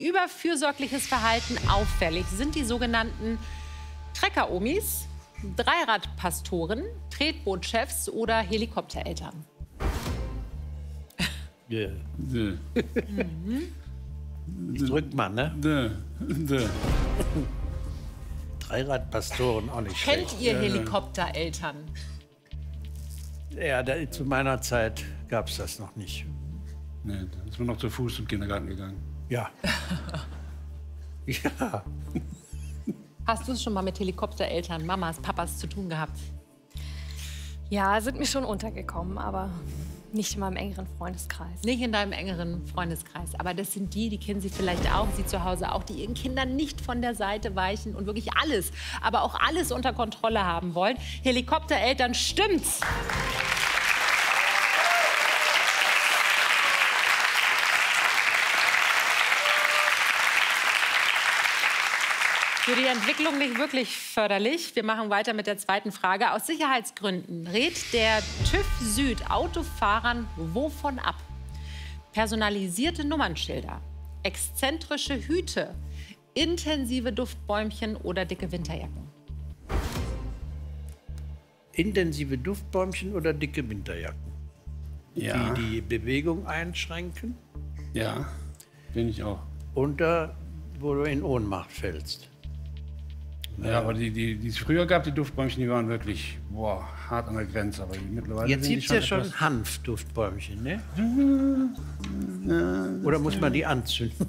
Überfürsorgliches Verhalten auffällig sind die sogenannten Trecker-Omis, Dreiradpastoren, Tretbootchefs oder Helikoptereltern. Yeah. Drückt man, ne? Dreiradpastoren auch nicht schlecht. Kennt ihr Helikoptereltern? Ja, zu meiner Zeit gab es das noch nicht. Nee, da ist man noch zu Fuß zum Kindergarten gegangen. Ja. Ja. Hast du es schon mal mit Helikoptereltern, Mamas, Papas zu tun gehabt? Ja, sind mir schon untergekommen, aber nicht in meinem engeren Freundeskreis. Nicht in deinem engeren Freundeskreis, aber das sind die kennen sie vielleicht auch, sie zu Hause auch, die ihren Kindern nicht von der Seite weichen und wirklich alles, aber auch alles unter Kontrolle haben wollen. Helikoptereltern, stimmt's? Für die Entwicklung nicht wirklich förderlich. Wir machen weiter mit der zweiten Frage. Aus Sicherheitsgründen rät der TÜV Süd Autofahrern wovon ab? Personalisierte Nummernschilder, exzentrische Hüte, intensive Duftbäumchen oder dicke Winterjacken? Intensive Duftbäumchen oder dicke Winterjacken? Ja. Die Bewegung einschränken? Ja, bin ich auch. Oder wo du in Ohnmacht fällst? Ja, aber die es früher gab, die Duftbäumchen, die waren wirklich hart an der Grenze. Aber mittlerweile Jetzt sind gibt die es ja etwas- schon Hanfduftbäumchen, ne? Oder muss man die anzünden?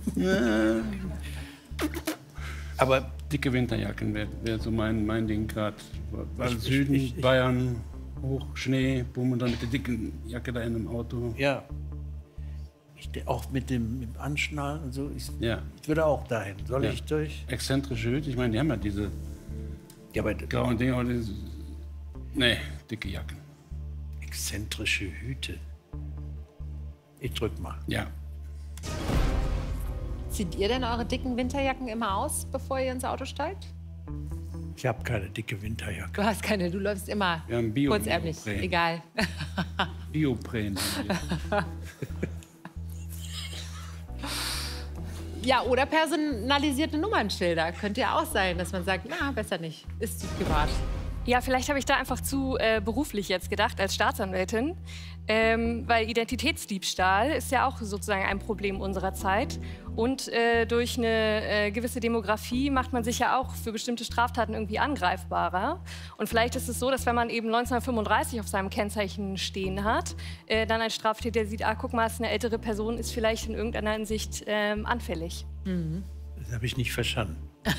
Aber Dicke Winterjacken wäre so mein Ding gerade. Weil Süden, Bayern, hoch, Schnee, bumm, und dann mit der dicken Jacke da in einem Auto. ja, auch mit dem Anschnallen und so. Ich würde auch dahin. Soll ich durch? Exzentrische Hüte, ich meine, die haben ja diese Ja, aber grauen Dinge. Aber nee, dicke Jacken. exzentrische Hüte. Ich drück mal. Ja. Zieht ihr denn eure dicken Winterjacken immer aus, bevor ihr ins Auto steigt? Ich habe keine dicke Winterjacke. Du hast keine, du läufst immer Wir haben Bio- kurzärmlich, Neopren. egal. Biopränen. Ja, oder personalisierte Nummernschilder. Könnte ja auch sein, dass man sagt, na, besser nicht, ist zu privat. Ja, vielleicht habe ich da einfach zu beruflich jetzt gedacht als Staatsanwältin, weil Identitätsdiebstahl ist ja auch sozusagen ein Problem unserer Zeit. Und durch eine gewisse Demografie macht man sich ja auch für bestimmte Straftaten irgendwie angreifbarer. Und vielleicht ist es so, dass wenn man eben 1935 auf seinem Kennzeichen stehen hat, dann ein Straftäter sieht, ah, guck mal, es ist eine ältere Person, ist vielleicht in irgendeiner Hinsicht anfällig. Das habe ich nicht verstanden.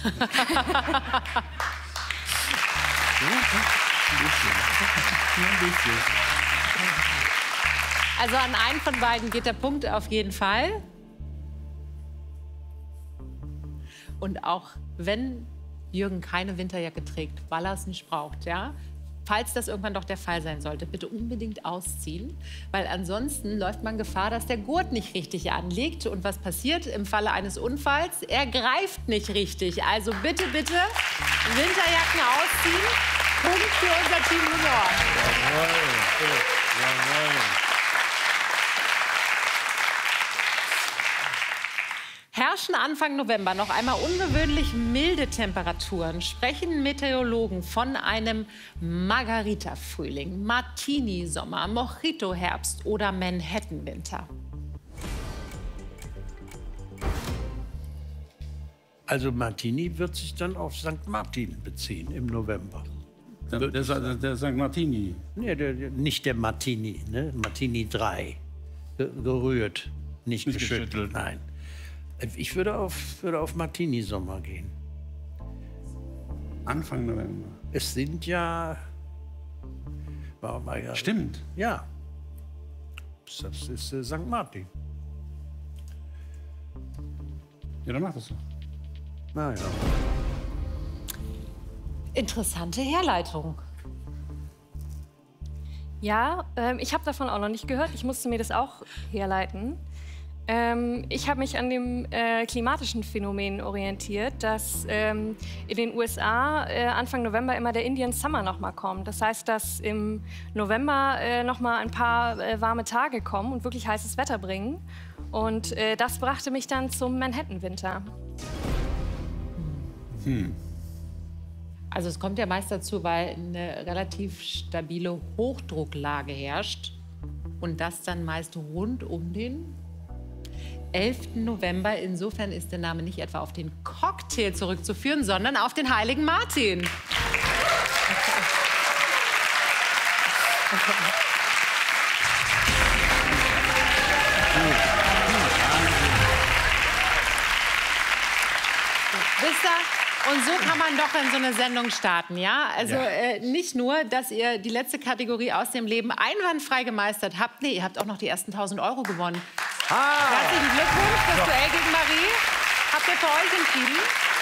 Also an einen von beiden geht der Punkt auf jeden Fall. Und auch wenn Jürgen keine Winterjacke trägt, weil er es nicht braucht, ja, falls das irgendwann doch der Fall sein sollte, bitte unbedingt ausziehen, weil ansonsten läuft man Gefahr, dass der Gurt nicht richtig anliegt. Und was passiert im Falle eines Unfalls? Er greift nicht richtig. Also bitte, bitte Winterjacken ausziehen. Punkt für unser Team Junior. Herrschen Anfang November noch einmal ungewöhnlich milde Temperaturen, sprechen Meteorologen von einem Margarita-Frühling, Martini-Sommer, Mojito-Herbst oder Manhattan-Winter. Also Martini wird sich dann auf St. Martin beziehen im November. Der St. Martini. Nee, nicht der Martini, ne? Martini 3. Gerührt, nicht geschüttelt. Nein. Ich würde auf Martini-Sommer gehen. Anfang November. Es sind ja... Stimmt. Ja. Das ist St. Martin. Ja, dann mach das doch. Na ja. Interessante Herleitung. Ja, ich habe davon auch noch nicht gehört. Ich musste mir das auch herleiten. Ich habe mich an dem klimatischen Phänomen orientiert, dass in den USA Anfang November immer der Indian Summer noch mal kommt. Das heißt, dass im November noch mal ein paar warme Tage kommen und wirklich heißes Wetter bringen. Und das brachte mich dann zum Manhattan-Winter. Also es kommt ja meist dazu, weil eine relativ stabile Hochdrucklage herrscht. Und das dann meist rund um den 11. November. Insofern ist der Name nicht etwa auf den Cocktail zurückzuführen, sondern auf den heiligen Martin. Wisst ihr, und so kann man doch in so eine Sendung starten, ja? Also nicht nur, dass ihr die letzte Kategorie aus dem Leben einwandfrei gemeistert habt, nee, ihr habt auch noch die ersten 1.000 € gewonnen. Herzlichen Glückwunsch, das Duell gegen Marie habt ihr für euch entschieden.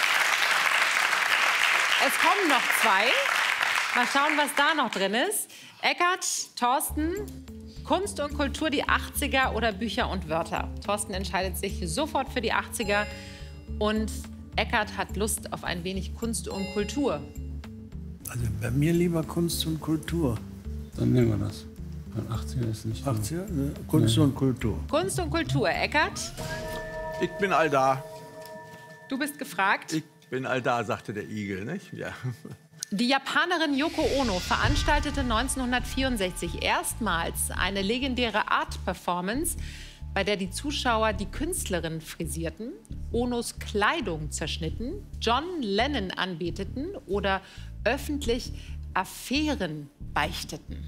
Es kommen noch 2. Mal schauen, was da noch drin ist. Eckart, Thorsten, Kunst und Kultur, die 80er oder Bücher und Wörter. Thorsten entscheidet sich sofort für die 80er und Eckart hat Lust auf ein wenig Kunst und Kultur. Also bei mir lieber Kunst und Kultur. Dann nehmen wir das. 80er ist nicht. 80er? Ne? Kunst und Kultur. Kunst und Kultur. Eckart, Ich bin all da. du bist gefragt. Ich bin all da, sagte der Igel, nicht? Ja. Die Japanerin Yoko Ono veranstaltete 1964 erstmals eine legendäre Art-Performance, bei der die Zuschauer die Künstlerin frisierten, Onos Kleidung zerschnitten, John Lennon anbeteten oder öffentlich Affären beichteten.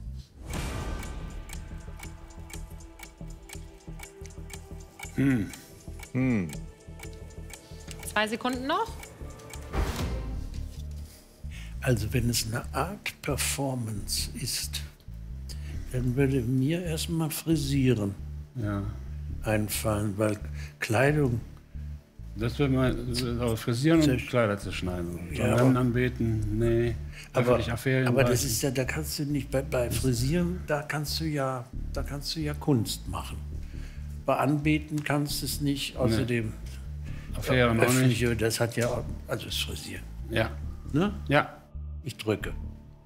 Hm. 2 Sekunden noch. Also wenn es eine Art Performance ist, dann würde mir erstmal Frisieren einfallen, weil Kleidung... Das würde man frisieren und Kleider zerschneiden. Ja, Dann anbeten, nee. Aber Affären das ist ja, da kannst du nicht bei Frisieren, da kannst du ja Kunst machen. Bei Anbeten kannst du es nicht. Außerdem Affären auch nicht. Das hat ja also das Frisieren. Ja. Ne? Ja. Ich drücke.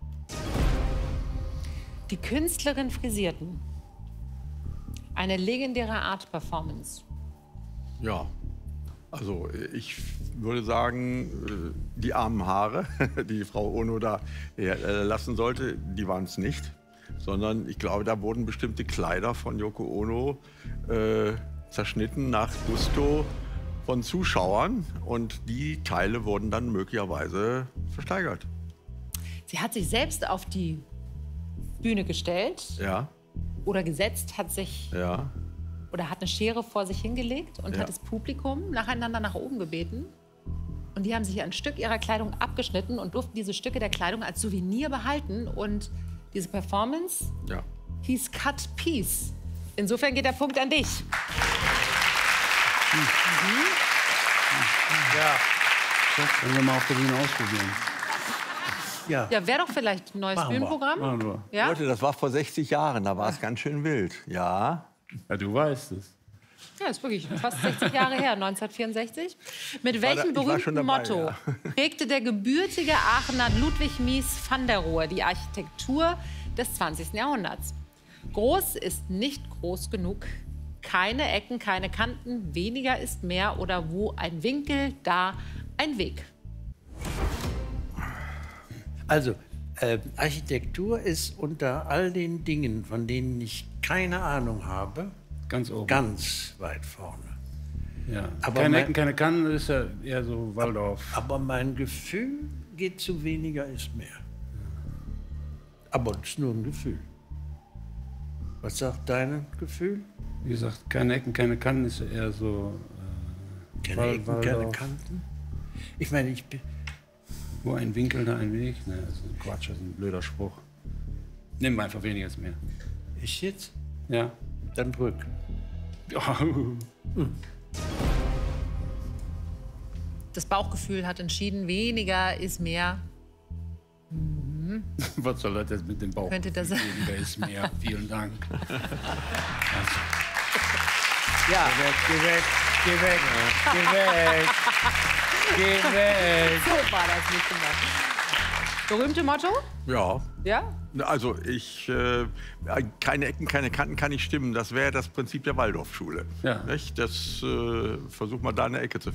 Die Künstlerin frisierten. Eine legendäre Art-Performance. Ja. Also ich würde sagen, die armen Haare, die Frau Ono da lassen sollte, die waren es nicht. Sondern ich glaube, da wurden bestimmte Kleider von Yoko Ono zerschnitten nach Gusto von Zuschauern. Und die Teile wurden dann möglicherweise versteigert. Sie hat sich selbst auf die Bühne gestellt Ja, oder gesetzt, hat sich ja. oder hat eine Schere vor sich hingelegt und hat das Publikum nacheinander nach oben gebeten. Und die haben sich ein Stück ihrer Kleidung abgeschnitten und durften diese Stücke der Kleidung als Souvenir behalten. Und diese Performance hieß Cut Piece. Insofern geht der Punkt an dich. Ja. Können wir mal auf der Bühne ausprobieren. Ja. Ja, wäre doch vielleicht ein neues Machen wir. Bühnenprogramm. Machen wir. Ja? Leute, das war vor 60 Jahren, da war es ganz schön wild. Ja. Ja, du weißt es. Ja, ist wirklich fast 60 Jahre her, 1964. Mit welchem ich war berühmten schon dabei, Motto ja. prägte der gebürtige Aachener Ludwig Mies van der Rohe die Architektur des 20. Jahrhunderts? Groß ist nicht groß genug, keine Ecken, keine Kanten, weniger ist mehr oder wo ein Winkel, da ein Weg. Also, Architektur ist unter all den Dingen, von denen ich keine Ahnung habe, Ganz oben. ganz weit vorne. Ja. Aber Keine mein- Ecken, keine Kanten, ist ja eher so Waldorf. Aber mein Gefühl geht zu weniger ist mehr. Aber das ist nur ein Gefühl. Was sagt dein Gefühl? Wie gesagt, keine Ecken, keine Kanten, ist ja eher so Keine Ecken, keine Waldorf. Kanten? Ich meine, ich bin... Wo ein Winkel, da ein Weg. Ne, das ist ein Quatsch, das ist ein blöder Spruch. Nimm einfach weniger ist mehr. Ich jetzt? Ja. Dann drück. Das Bauchgefühl hat entschieden, weniger ist mehr. Was soll das jetzt mit dem Bauch? Könnte das- Weniger ist mehr. Vielen Dank. Ja. Geh weg, geh weg, geh weg, geh weg. So war das nicht gemacht. Berühmte Motto? Ja. Ja? Also keine Ecken, keine Kanten kann nicht stimmen. Das wäre das Prinzip der Waldorfschule. Ja. Nicht? Das versucht man da eine Ecke zu